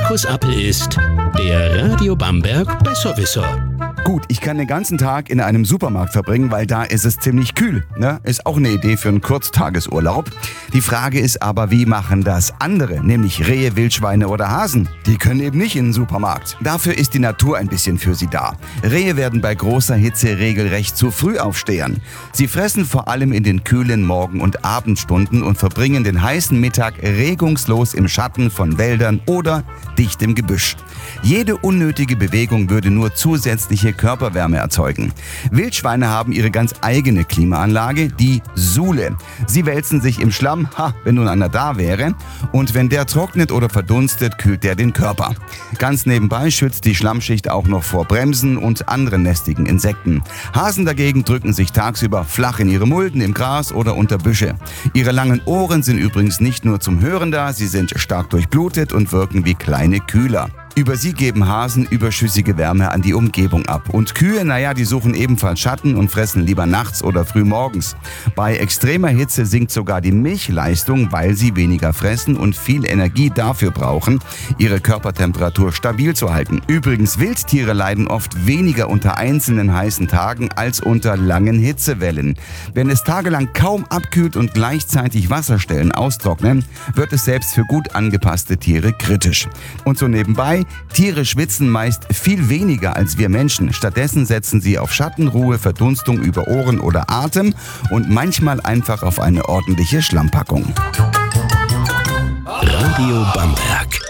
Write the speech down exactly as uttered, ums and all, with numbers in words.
Markus Appel ist der Radio Bamberg Besserwisser. Gut, ich kann den ganzen Tag in einem Supermarkt verbringen, weil da ist es ziemlich kühl. Ne? Ist auch eine Idee für einen Kurztagesurlaub. Die Frage ist aber, wie machen das andere, nämlich Rehe, Wildschweine oder Hasen? Die können eben nicht in den Supermarkt. Dafür ist die Natur ein bisschen für sie da. Rehe werden bei großer Hitze regelrecht zu Frühaufstehern. Sie fressen vor allem in den kühlen Morgen- und Abendstunden und verbringen den heißen Mittag regungslos im Schatten von Wäldern oder dichtem Gebüsch. Jede unnötige Bewegung würde nur zusätzliche Körperwärme erzeugen. Wildschweine haben ihre ganz eigene Klimaanlage, die Sule. Sie wälzen sich im Schlamm, ha, wenn nun einer da wäre, und wenn der trocknet oder verdunstet, kühlt der den Körper. Ganz nebenbei schützt die Schlammschicht auch noch vor Bremsen und anderen lästigen Insekten. Hasen dagegen drücken sich tagsüber flach in ihre Mulden, im Gras oder unter Büsche. Ihre langen Ohren sind übrigens nicht nur zum Hören da, sie sind stark durchblutet und wirken wie kleine Kühler. Über sie geben Hasen überschüssige Wärme an die Umgebung ab. Und Kühe, naja, die suchen ebenfalls Schatten und fressen lieber nachts oder früh morgens. Bei extremer Hitze sinkt sogar die Milchleistung, weil sie weniger fressen und viel Energie dafür brauchen, ihre Körpertemperatur stabil zu halten. Übrigens, Wildtiere leiden oft weniger unter einzelnen heißen Tagen als unter langen Hitzewellen. Wenn es tagelang kaum abkühlt und gleichzeitig Wasserstellen austrocknen, wird es selbst für gut angepasste Tiere kritisch. Und so nebenbei, Tiere schwitzen meist viel weniger als wir Menschen. Stattdessen setzen sie auf Schattenruhe, Verdunstung über Ohren oder Atem und manchmal einfach auf eine ordentliche Schlammpackung. Radio Bamberg.